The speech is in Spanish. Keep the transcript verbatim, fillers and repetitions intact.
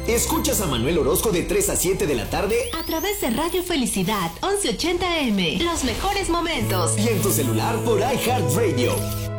Escuchas a Manuel Orozco de tres a siete de la tarde a través de Radio Felicidad once ochenta eme. Los mejores momentos. Y en tu celular por iHeartRadio.